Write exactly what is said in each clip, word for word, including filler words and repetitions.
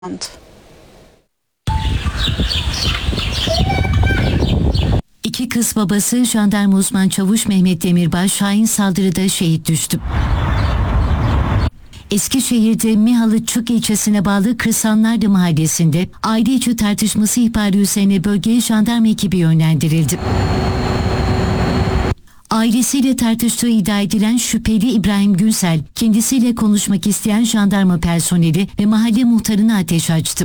Ant. İki kız babası jandarma uzman çavuş Mehmet Demirbaş Şahin saldırıda şehit düştü. Eskişehir'de Mihalıçık ilçesine bağlı Kırsanlardı mahallesinde aile içi tartışması ihbarı üzerine bölgeye jandarma ekibi yönlendirildi. Ailesiyle tartıştığı iddia edilen şüpheli İbrahim Günsel, kendisiyle konuşmak isteyen jandarma personeli ve mahalle muhtarına ateş açtı.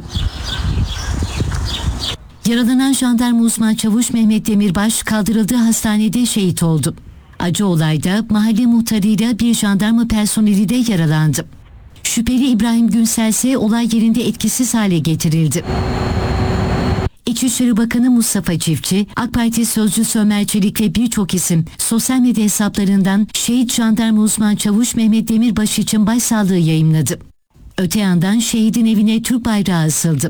Yaralanan jandarma uzman çavuş Mehmet Demirbaş kaldırıldığı hastanede şehit oldu. Acı olayda mahalle muhtarıyla bir jandarma personeli de yaralandı. Şüpheli İbrahim Günsel ise olay yerinde etkisiz hale getirildi. İçişleri Bakanı Mustafa Çiftçi, AK Parti sözcüsü Ömer Çelik ve birçok isim sosyal medya hesaplarından şehit jandarma uzman çavuş Mehmet Demirbaş için başsağlığı yayımladı. Öte yandan şehidin evine Türk bayrağı asıldı.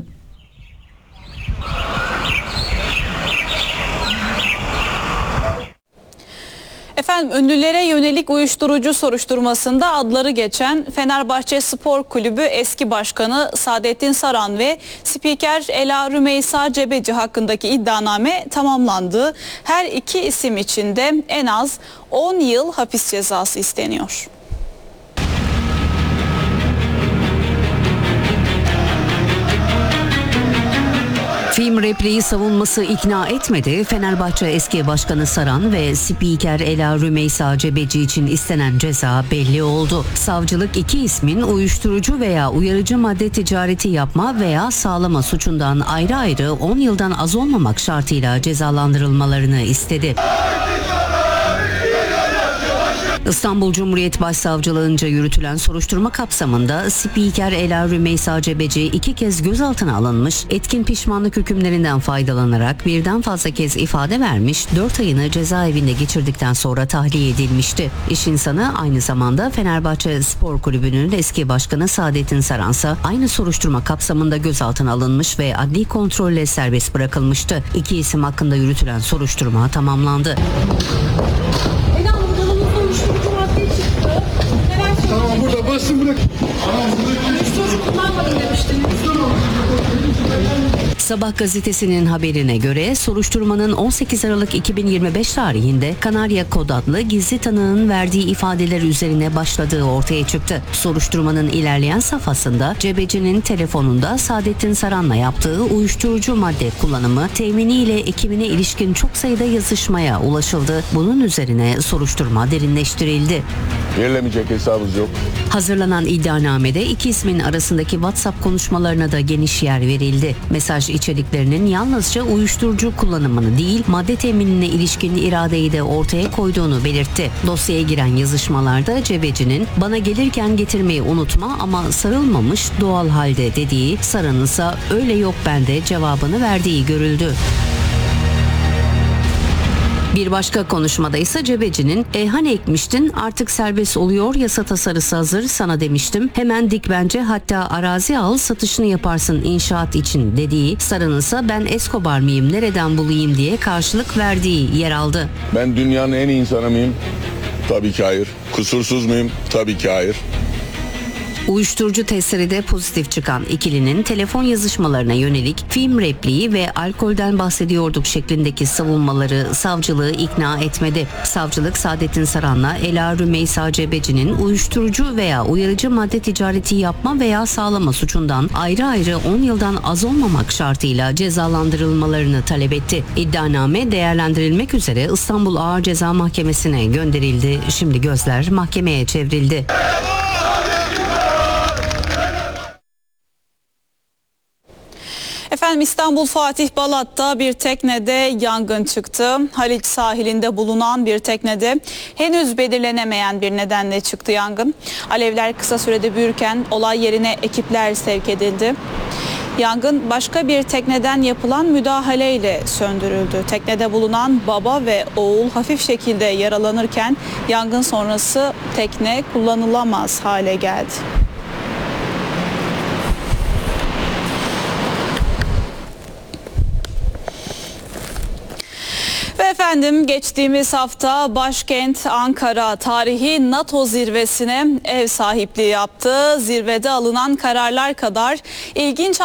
Efendim, ünlülere yönelik uyuşturucu soruşturmasında adları geçen Fenerbahçe Spor Kulübü eski başkanı Saadettin Saran ve spiker Ela Rümeysa Cebeci hakkındaki iddianame tamamlandı. Her iki isim için de en az on yıl hapis cezası isteniyor. Film repliği savunması ikna etmedi. Fenerbahçe eski başkanı Saran ve spiker Ela Rümeysa Cebeci için istenen ceza belli oldu. Savcılık iki ismin uyuşturucu veya uyarıcı madde ticareti yapma veya sağlama suçundan ayrı ayrı on yıldan az olmamak şartıyla cezalandırılmalarını istedi. İstanbul Cumhuriyet Başsavcılığınca yürütülen soruşturma kapsamında spiker Ela Rümeysa Cebeci iki kez gözaltına alınmış, etkin pişmanlık hükümlerinden faydalanarak birden fazla kez ifade vermiş, dört ayını cezaevinde geçirdikten sonra tahliye edilmişti. İş insanı aynı zamanda Fenerbahçe Spor Kulübü'nün eski başkanı Saadettin Saransa aynı soruşturma kapsamında gözaltına alınmış ve adli kontrolle serbest bırakılmıştı. İki isim hakkında yürütülen soruşturma tamamlandı. Tamam, burada basın bırak. Uyuşturucu kullanmadım demiştiniz. Sabah gazetesinin haberine göre soruşturmanın on sekiz Aralık iki bin yirmi beş tarihinde Kanarya Kod adlı gizli tanığın verdiği ifadeler üzerine başladığı ortaya çıktı. Soruşturmanın ilerleyen safhasında Cebeci'nin telefonunda Saadettin Saran'la yaptığı uyuşturucu madde kullanımı teminiyle ekibine ilişkin çok sayıda yazışmaya ulaşıldı. Bunun üzerine soruşturma derinleştirildi. Verilemeyecek hesabımız yok. Hazırlanan iddianamede iki ismin arasındaki WhatsApp konuşmalarına da geniş yer verildi. Mesaj içeriklerinin yalnızca uyuşturucu kullanımını değil, madde teminine ilişkin iradeyi de ortaya koyduğunu belirtti. Dosyaya giren yazışmalarda Cebeci'nin "bana gelirken getirmeyi unutma ama sarılmamış doğal halde" dediği, Saran'ın ise "öyle yok bende" cevabını verdiği görüldü. Bir başka konuşmada ise Cebeci'nin "E hani ekmiştin, artık serbest oluyor, yasa tasarısı hazır, sana demiştim, hemen dik bence, hatta arazi al satışını yaparsın inşaat için" dediği, Saran'ın ise "ben Escobar mıyım, nereden bulayım" diye karşılık verdiği yer aldı. Ben dünyanın en iyi insanı mıyım? Tabii ki hayır. Kusursuz muyum? Tabii ki hayır. Uyuşturucu testleri de pozitif çıkan ikilinin telefon yazışmalarına yönelik film repliği ve alkolden bahsediyorduk şeklindeki savunmaları savcılığı ikna etmedi. Savcılık Saadettin Saran'la Ela Rümeysa Cebeci'nin uyuşturucu veya uyarıcı madde ticareti yapma veya sağlama suçundan ayrı ayrı on yıldan az olmamak şartıyla cezalandırılmalarını talep etti. İddianame değerlendirilmek üzere İstanbul Ağır Ceza Mahkemesi'ne gönderildi. Şimdi gözler mahkemeye çevrildi. Efendim, İstanbul Fatih Balat'ta bir teknede yangın çıktı. Haliç sahilinde bulunan bir teknede henüz belirlenemeyen bir nedenle çıktı yangın. Alevler kısa sürede büyürken olay yerine ekipler sevk edildi. Yangın başka bir tekneden yapılan müdahaleyle söndürüldü. Teknede bulunan baba ve oğul hafif şekilde yaralanırken yangın sonrası tekne kullanılamaz hale geldi. Ve efendim Efendim geçtiğimiz hafta başkent Ankara tarihi NATO zirvesine ev sahipliği yaptı. Zirvede alınan kararlar kadar ilginç